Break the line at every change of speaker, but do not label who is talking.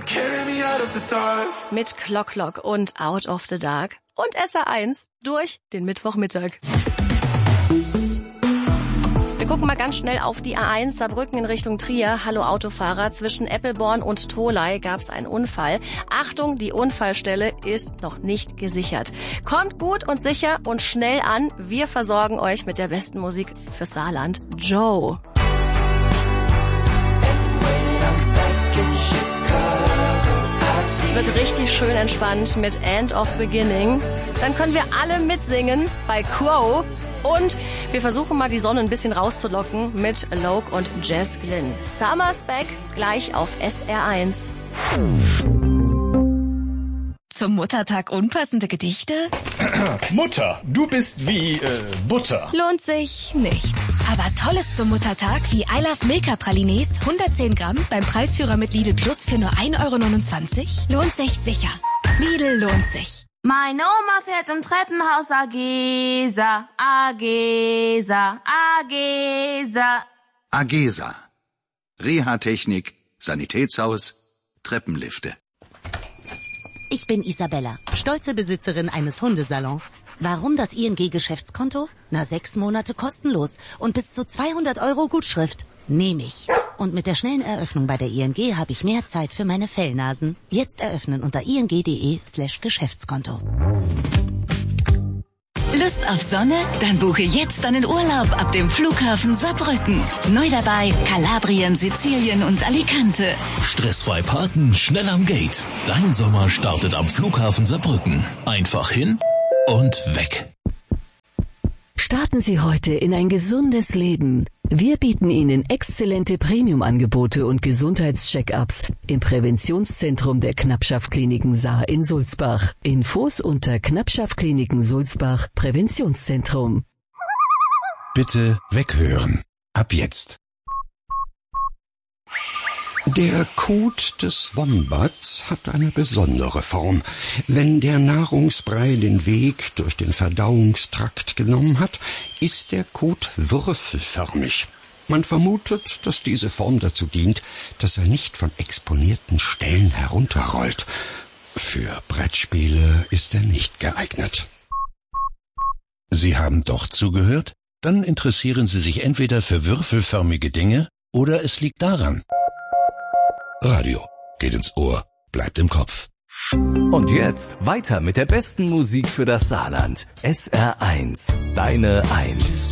Mit Clock Clock und Out of the Dark und SR1 durch den Mittwochmittag. Wir gucken mal ganz schnell auf die A1 Saarbrücken in Richtung Trier. Hallo Autofahrer, zwischen Eppelborn und Tholey gab es einen Unfall. Achtung, die Unfallstelle ist noch nicht gesichert. Kommt gut und sicher und schnell an. Wir versorgen euch mit der besten Musik fürs Saarland. Joe. Es wird richtig schön entspannt mit End of Beginning. Dann können wir alle mitsingen bei Crow. Und wir versuchen mal die Sonne ein bisschen rauszulocken mit Loke und Jess Glynn. Summer's Back gleich auf SR1.
Zum Muttertag unpassende Gedichte?
Mutter, du bist wie Butter.
Lohnt sich nicht. Aber Tolles zum Muttertag wie I Love Milka Pralines, 110 Gramm beim Preisführer mit Lidl Plus für nur 1,29 € lohnt sich sicher. Lidl lohnt sich.
Meine Oma fährt im Treppenhaus Agesa, Agesa, Agesa.
Agesa. Reha-Technik, Sanitätshaus, Treppenlifte.
Ich bin Isabella, stolze Besitzerin eines Hundesalons. Warum das ING-Geschäftskonto? 6 Monate kostenlos und bis zu 200 € Gutschrift. Nehme ich. Und mit der schnellen Eröffnung bei der ING habe ich mehr Zeit für meine Fellnasen. Jetzt eröffnen unter ing.de/Geschäftskonto.
Lust auf Sonne? Dann buche jetzt deinen Urlaub ab dem Flughafen Saarbrücken. Neu dabei Kalabrien, Sizilien und Alicante.
Stressfrei parken, schnell am Gate. Dein Sommer startet am Flughafen Saarbrücken. Einfach hin und weg.
Starten Sie heute in ein gesundes Leben. Wir bieten Ihnen exzellente Premium-Angebote und Gesundheitscheck-ups im Präventionszentrum der Knappschaft-Kliniken Saar in Sulzbach. Infos unter Knappschaft-Kliniken Sulzbach Präventionszentrum.
Bitte weghören. Ab jetzt. Der Kot des Wombats hat eine besondere Form. Wenn der Nahrungsbrei den Weg durch den Verdauungstrakt genommen hat, ist der Kot würfelförmig. Man vermutet, dass diese Form dazu dient, dass er nicht von exponierten Stellen herunterrollt. Für Brettspiele ist er nicht geeignet.
Sie haben doch zugehört? Dann interessieren Sie sich entweder für würfelförmige Dinge oder es liegt daran.
Radio geht ins Ohr, bleibt im Kopf.
Und jetzt weiter mit der besten Musik für das Saarland. SR1, deine 1.